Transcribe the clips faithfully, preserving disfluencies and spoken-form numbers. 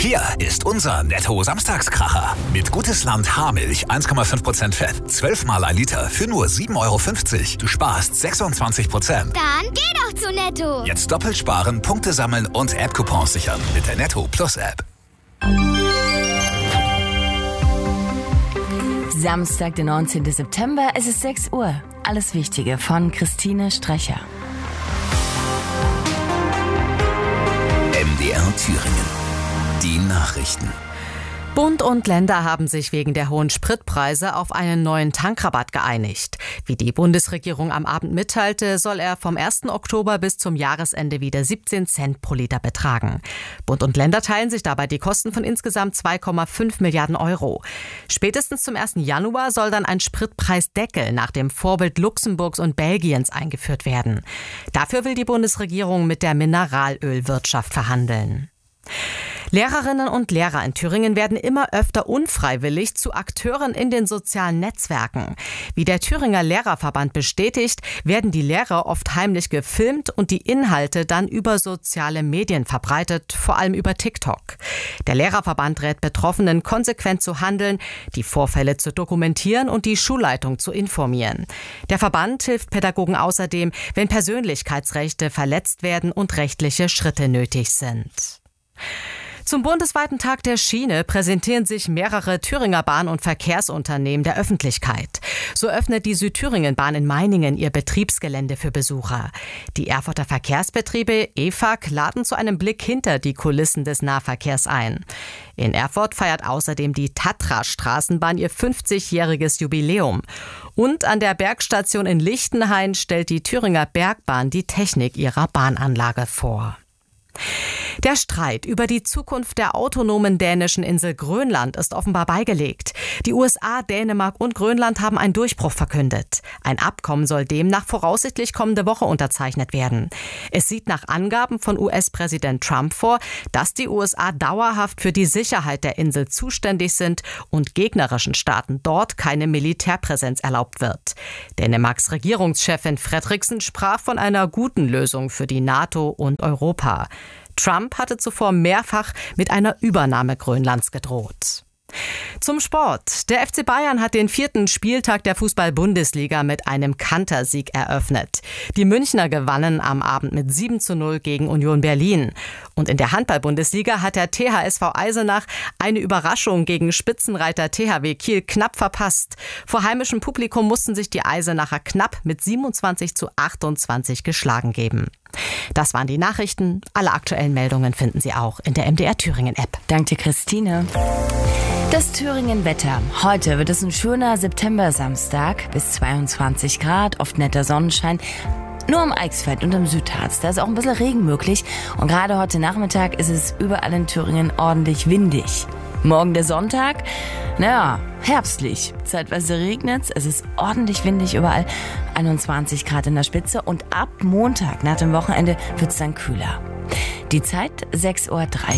Hier ist unser Netto-Samstagskracher. Mit Gutes Land Haarmilch eins Komma fünf Prozent Fett. zwölf Mal ein Liter für nur sieben Euro fünfzig. Du sparst sechsundzwanzig Prozent. Dann geh doch zu Netto. Jetzt doppelt sparen, Punkte sammeln und App-Coupons sichern mit der Netto Plus App. Samstag, der neunzehnten September, es ist sechs Uhr. Alles Wichtige von Christine Strecher. M D R Thüringen. Die Nachrichten. Bund und Länder haben sich wegen der hohen Spritpreise auf einen neuen Tankrabatt geeinigt. Wie die Bundesregierung am Abend mitteilte, soll er vom ersten Oktober bis zum Jahresende wieder siebzehn Cent pro Liter betragen. Bund und Länder teilen sich dabei die Kosten von insgesamt zwei Komma fünf Milliarden Euro. Spätestens zum ersten Januar soll dann ein Spritpreisdeckel nach dem Vorbild Luxemburgs und Belgiens eingeführt werden. Dafür will die Bundesregierung mit der Mineralölwirtschaft verhandeln. Lehrerinnen und Lehrer in Thüringen werden immer öfter unfreiwillig zu Akteuren in den sozialen Netzwerken. Wie der Thüringer Lehrerverband bestätigt, werden die Lehrer oft heimlich gefilmt und die Inhalte dann über soziale Medien verbreitet, vor allem über TikTok. Der Lehrerverband rät Betroffenen, konsequent zu handeln, die Vorfälle zu dokumentieren und die Schulleitung zu informieren. Der Verband hilft Pädagogen außerdem, wenn Persönlichkeitsrechte verletzt werden und rechtliche Schritte nötig sind. Zum bundesweiten Tag der Schiene präsentieren sich mehrere Thüringer Bahn- und Verkehrsunternehmen der Öffentlichkeit. So öffnet die Südthüringen-Bahn in Meiningen ihr Betriebsgelände für Besucher. Die Erfurter Verkehrsbetriebe E F A G laden zu einem Blick hinter die Kulissen des Nahverkehrs ein. In Erfurt feiert außerdem die Tatra-Straßenbahn ihr fünfzigjähriges Jubiläum. Und an der Bergstation in Lichtenhain stellt die Thüringer Bergbahn die Technik ihrer Bahnanlage vor. Der Streit über die Zukunft der autonomen dänischen Insel Grönland ist offenbar beigelegt. Die U S A, Dänemark und Grönland haben einen Durchbruch verkündet. Ein Abkommen soll demnach voraussichtlich kommende Woche unterzeichnet werden. Es sieht nach Angaben von U S-Präsident Trump vor, dass die U S A dauerhaft für die Sicherheit der Insel zuständig sind und gegnerischen Staaten dort keine Militärpräsenz erlaubt wird. Dänemarks Regierungschefin Frederiksen sprach von einer guten Lösung für die NATO und Europa. Trump hatte zuvor mehrfach mit einer Übernahme Grönlands gedroht. Zum Sport. Der F C Bayern hat den vierten Spieltag der Fußball-Bundesliga mit einem Kantersieg eröffnet. Die Münchner gewannen am Abend mit sieben zu null gegen Union Berlin. Und in der Handball-Bundesliga hat der T H S V Eisenach eine Überraschung gegen Spitzenreiter T H W Kiel knapp verpasst. Vor heimischem Publikum mussten sich die Eisenacher knapp mit siebenundzwanzig zu achtundzwanzig geschlagen geben. Das waren die Nachrichten. Alle aktuellen Meldungen finden Sie auch in der M D R Thüringen App. Danke, Christine. Das Thüringen-Wetter. Heute wird es ein schöner September-Samstag bis zweiundzwanzig Grad, oft netter Sonnenschein. Nur am Eichsfeld und am Südharz, da ist auch ein bisschen Regen möglich. Und gerade heute Nachmittag ist es überall in Thüringen ordentlich windig. Morgen der Sonntag, naja, herbstlich. Zeitweise regnet es, es ist ordentlich windig überall, einundzwanzig Grad in der Spitze. Und ab Montag, nach dem Wochenende, wird es dann kühler. Die Zeit sechs Uhr drei.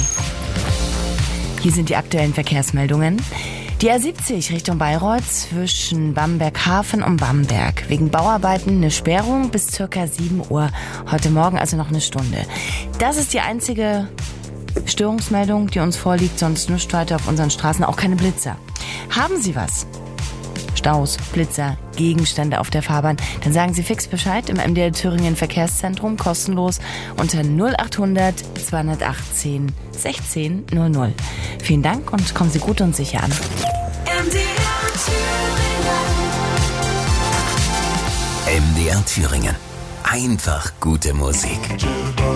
Hier sind die aktuellen Verkehrsmeldungen. Die A siebzig Richtung Bayreuth zwischen Bamberg-Hafen und Bamberg. Wegen Bauarbeiten eine Sperrung bis circa sieben Uhr. Heute Morgen also noch eine Stunde. Das ist die einzige Störungsmeldung, die uns vorliegt. Sonst nichts weiter auf unseren Straßen, auch keine Blitzer. Haben Sie was? Staus, Blitzer, Gegenstände auf der Fahrbahn, dann sagen Sie fix Bescheid im M D R Thüringen Verkehrszentrum, kostenlos unter null achthundert zweihundertachtzehn sechzehn null null. Vielen Dank und kommen Sie gut und sicher an. M D R Thüringen. M D R Thüringen. Einfach gute Musik.